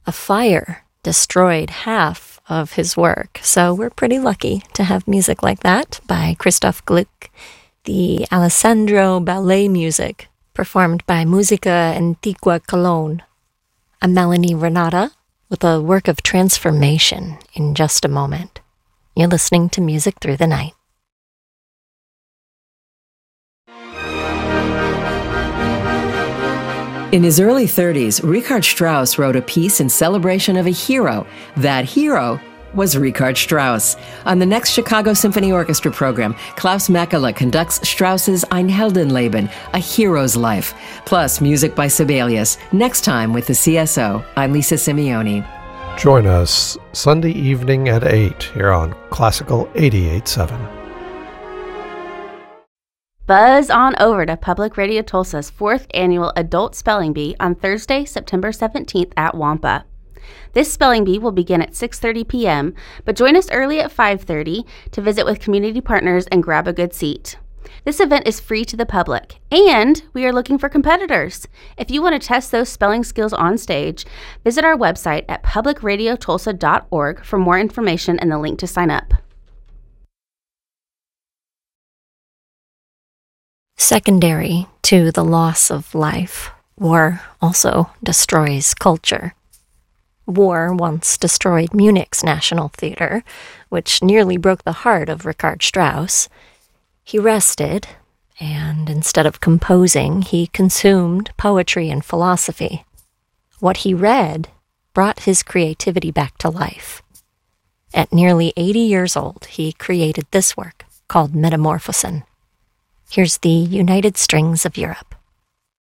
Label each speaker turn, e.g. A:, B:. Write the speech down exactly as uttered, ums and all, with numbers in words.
A: A fire destroyed half of his work, so we're pretty lucky to have music like that by Christoph Gluck, the Alessandro Ballet music performed by Musica Antigua Cologne, a Melanie Renata with a work of transformation in just a moment. You're listening to Music Through the Night.
B: In his early thirties, Richard Strauss wrote a piece in celebration of a hero. That hero was Richard Strauss. On the next Chicago Symphony Orchestra program, Klaus Mekela conducts Strauss's Ein Heldenleben, A Hero's Life, plus music by Sibelius. Next time with the C S O, I'm Lisa Simeoni.
C: Join us Sunday evening at eight here on Classical eighty-eight point seven.
D: Buzz on over to Public Radio Tulsa's fourth annual Adult Spelling Bee on Thursday, September seventeenth at Wampa. This spelling bee will begin at six thirty p.m., but join us early at five thirty to visit with community partners and grab a good seat. This event is free to the public, and we are looking for competitors. If you want to test those spelling skills on stage, visit our website at public radio tulsa dot org for more information and the link to sign up.
A: Secondary to the loss of life, war also destroys culture. War once destroyed Munich's National Theater, which nearly broke the heart of Richard Strauss. He rested, and instead of composing, he consumed poetry and philosophy. What he read brought his creativity back to life. At nearly eighty years old, he created this work called Metamorphosen. Here's the United Strings of Europe.